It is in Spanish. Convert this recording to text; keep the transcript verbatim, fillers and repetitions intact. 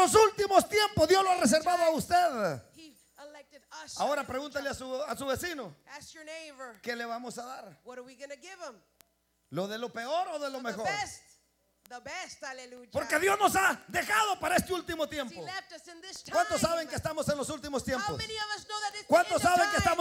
los últimos tiempos Dios lo ha reservado a usted. He elected us. Ahora pregúntale a su, a su vecino, Ask your neighbor, ¿qué le vamos a dar? what are we going to give him? ¿Lo de lo peor o de lo The mejor? best. The best, aleluya. Porque Dios nos ha dejado para este último He tiempo. left us in this time. ¿Cuántos saben que estamos en los últimos How tiempos? many of us know that it's the ¿Cuántos end of saben que time? estamos